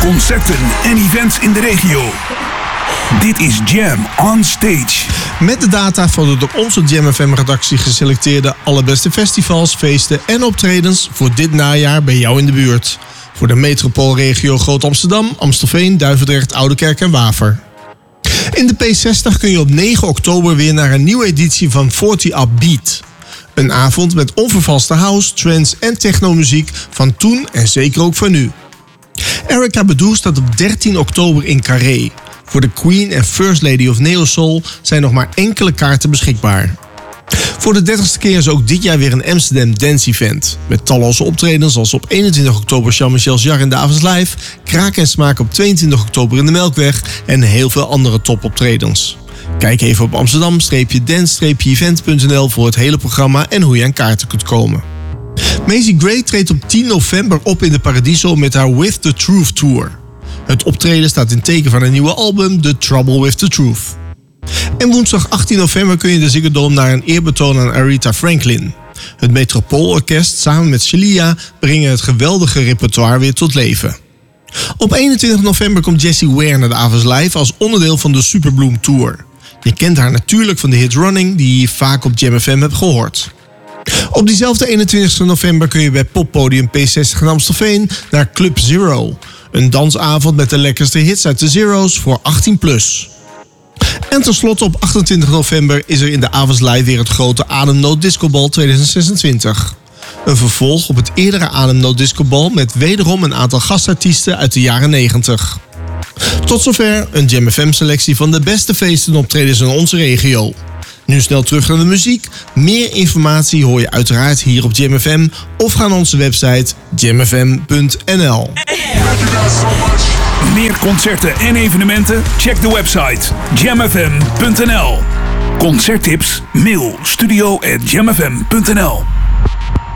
concerten en events in de regio. Dit is Jam on Stage. Met de data van de door onze Jam FM-redactie geselecteerde allerbeste festivals, feesten en optredens voor dit najaar bij jou in de buurt. Voor de metropoolregio Groot-Amsterdam, Amstelveen, Duivendrecht, Oudekerk en Waver. In de P60 kun je op 9 oktober weer naar een nieuwe editie van 40 Upbeat. Een avond met onvervalste house, trance en technomuziek van toen en zeker ook van nu. Erykah Badu staat op 13 oktober in Carré. Voor de Queen en First Lady of Neo Soul zijn nog maar enkele kaarten beschikbaar. Voor de 30ste keer is ook dit jaar weer een Amsterdam Dance Event. Met talloze optredens als op 21 oktober Jean-Michel Jarre in de Avonds Live, Kraak en Smaak op 22 oktober in de Melkweg en heel veel andere topoptredens. Kijk even op amsterdam-dance-event.nl voor het hele programma en hoe je aan kaarten kunt komen. Macy Gray treedt op 10 november op in de Paradiso met haar With the Truth Tour. Het optreden staat in teken van een nieuwe album, The Trouble with the Truth. En woensdag 18 november kun je de Ziggo Dome naar een eerbetoon aan Aretha Franklin. Het Metropoolorkest samen met Shelia brengen het geweldige repertoire weer tot leven. Op 21 november komt Jessie Ware naar de Avonds Live als onderdeel van de Superbloom Tour. Je kent haar natuurlijk van de hit Running die je vaak op Jam FM hebt gehoord. Op diezelfde 21 november kun je bij Poppodium P60 in Amstelveen naar Club Zero. Een dansavond met de lekkerste hits uit de Zero's voor 18+. En tenslotte op 28 november is er in de Avonds Live weer het grote Ademnood Discobal 2026. Een vervolg op het eerdere Ademnood Discobal met wederom een aantal gastartiesten uit de jaren 90. Tot zover een Jam FM selectie van de beste feesten en optredens in onze regio. Nu snel terug naar de muziek. Meer informatie hoor je uiteraard hier op Jam FM of ga naar onze website jamfm.nl. Meer concerten en evenementen? Check de website jamfm.nl. Concerttips? Mail studio@jamfm.nl.